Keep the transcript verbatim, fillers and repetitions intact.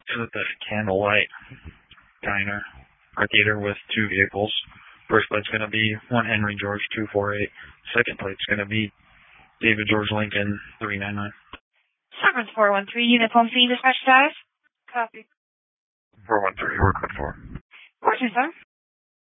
Is it the Candlelight Diner or Theater with two vehicles? First plate's going to be one Henry George two four eight. Second plate's going to be David George Lincoln three nine nine. Sacraments four one three, uniform C, dispatch size. Copy. four one three, we're good for. Fortune, sir.